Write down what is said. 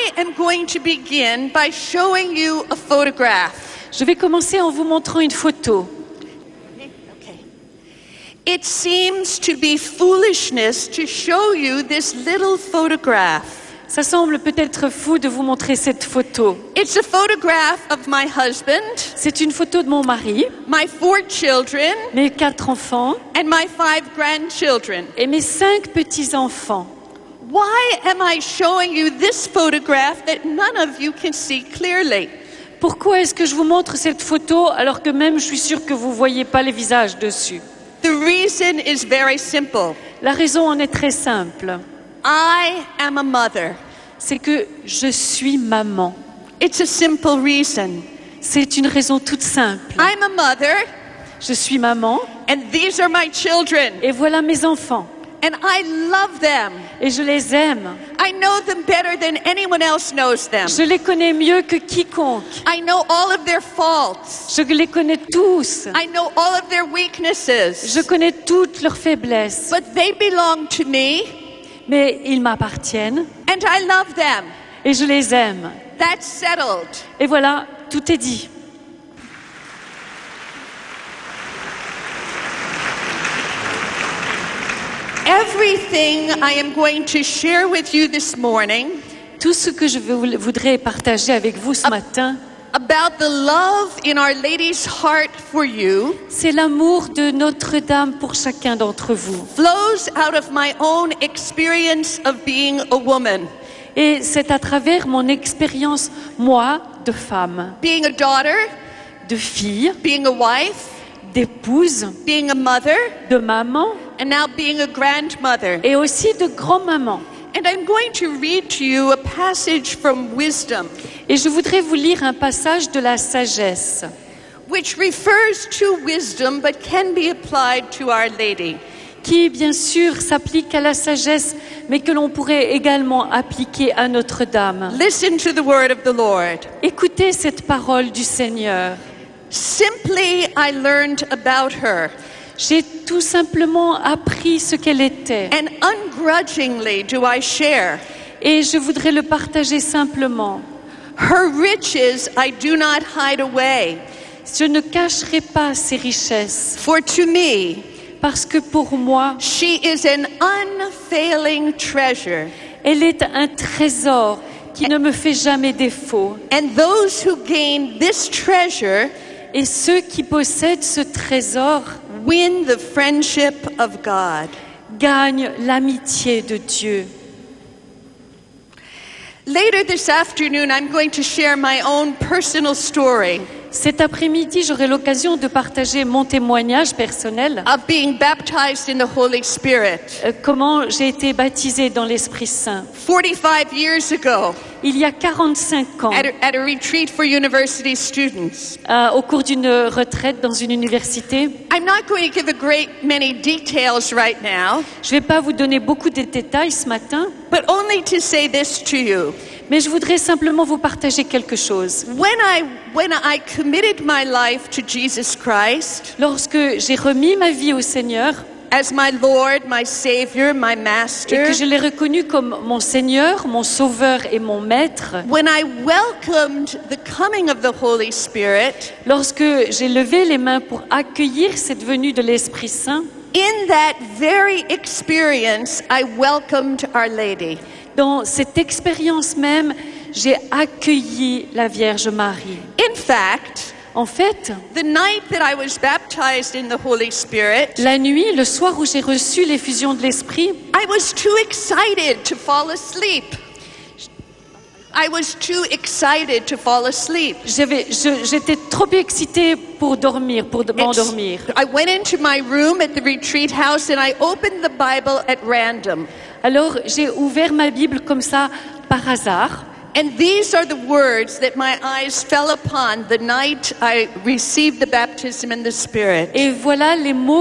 I am going to begin by showing you a photograph. Je vais commencer en vous montrant une photo. Okay. It seems to be foolishness to show you this little photograph. Ça semble peut-être fou de vous montrer cette photo. It's a photograph of my husband, C'est une photo de mon mari, my 4 children, mes 4 enfants and my 5 grandchildren. et mes 5 petits-enfants. Why am I showing you this photograph that none of you can see clearly? Pourquoi est-ce que je vous montre cette photo alors que même je suis sûre que vous ne voyez pas les visages dessus? The reason is very simple. La raison en est très simple. I am a mother. C'est que je suis maman. It's a simple reason. C'est une raison toute simple. I'm a mother, Je suis maman and these are my children, et voilà mes enfants. and I love them. Et je les aime. I know them better than anyone else knows them. Je les connais mieux que quiconque. I know all of their faults. Je les connais tous. I know all of their weaknesses. Je connais toutes leurs faiblesses. But they belong to me, Mais ils m'appartiennent and I love them. et je les aime. That's settled. Et voilà, tout est dit. Everything I am going to share with you this morning Tout ce que je voudrais partager avec vous ce matin, about the love in Our Lady's heart for you c'est l'amour de Notre-Dame pour chacun d'entre vous. flows out of my own experience of being a woman, Et c'est à travers mon expérience, moi, de femme, being a daughter, de fille, being a wife, d'épouse, being a mother, de maman and now being a grandmother. et aussi de grand-maman. And I'm going to read to you a passage from Wisdom, Et je voudrais vous lire un passage de la sagesse, which refers to wisdom but can be applied to Our Lady. qui bien sûr s'applique à la sagesse, mais que l'on pourrait également appliquer à Notre-Dame. Listen to the word of the Lord. Écoutez cette parole du Seigneur. Simply, I learned about her, J'ai tout simplement appris ce qu'elle était. and ungrudgingly do I share. Et je voudrais le partager simplement. Her riches I do not hide away, Je ne cacherai pas ses richesses, for to me parce que pour moi, she is an unfailing treasure, elle est un trésor qui ne me fait jamais défaut. and those who gain this treasure Et ceux qui possèdent ce trésor win the friendship of God. gagnent l'amitié de Dieu. Later this afternoon, I'm going to share my own personal story Cet après-midi, j'aurai l'occasion de partager mon témoignage personnel, of being baptized in the Holy Spirit. comment j'ai été baptisée dans l'Esprit Saint. 45 years ago, Il y a 45 ans, at a retreat for university students. au cours d'une retraite dans une université. I'm not going to give a great many details right now, Je ne vais pas vous donner beaucoup de détails ce matin, but only to say this to you. mais je voudrais simplement vous partager quelque chose. When I committed my life to Jesus Christ Lorsque j'ai remis ma vie au Seigneur as my Lord, my Savior, my et Master, que je l'ai reconnu comme mon Seigneur, mon Sauveur et mon Maître, when I welcomed the coming of the Holy Spirit, lorsque j'ai levé les mains pour accueillir cette venue de l'Esprit Saint, in that very experience, I welcomed Our Lady. dans cette expérience même, j'ai accueilli la Vierge Marie. In fact, En fait, the night that I was baptized in the Holy Spirit, la nuit, le soir où j'ai reçu l'effusion de l'Esprit, I was too excited to fall asleep. I was too excited to fall asleep. j'étais trop excitée pour dormir, pour m'endormir. I went into my room at the retreat house and I opened the Bible at random. Alors j'ai ouvert ma Bible comme ça, par hasard. And these are the words that my eyes fell upon the night I received the baptism in the Spirit. Et voilà les mots